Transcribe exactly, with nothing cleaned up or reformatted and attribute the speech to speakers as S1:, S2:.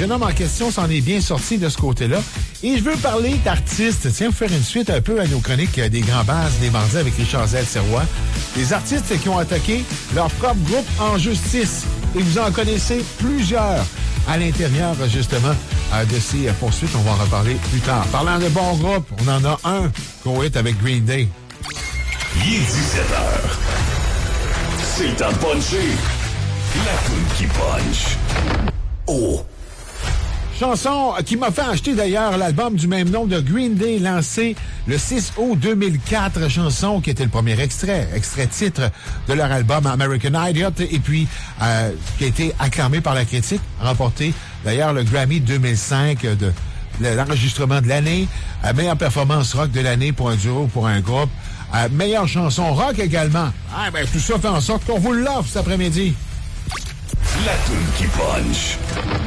S1: jeune homme en question s'en est bien sorti de ce côté-là. Et je veux parler d'artistes. Tiens, vous faire une suite un peu à nos chroniques des grands bases des mardis avec Richard Zelle-Serrois. Des artistes qui ont attaqué leur propre groupe en justice. Et vous en connaissez plusieurs à l'intérieur, justement, de ces poursuites. On va en reparler plus tard. Parlant de bons groupes, on en a un qu'on est avec Green Day.
S2: Il est dix-sept heures. C'est le temps de puncher. La toune qui punch. Oh!
S1: Chanson qui m'a fait acheter d'ailleurs l'album du même nom de Green Day, lancé le six août deux mille quatre. Chanson qui était le premier extrait, extrait titre de leur album American Idiot, et puis euh, qui a été acclamé par la critique, remporté d'ailleurs le Grammy deux mille cinq de l'enregistrement de l'année, euh, meilleure performance rock de l'année pour un duo, pour un groupe, euh, meilleure chanson rock également. Ah, ben, tout ça fait en sorte qu'on vous l'offre cet après-midi.
S2: La toune qui punch.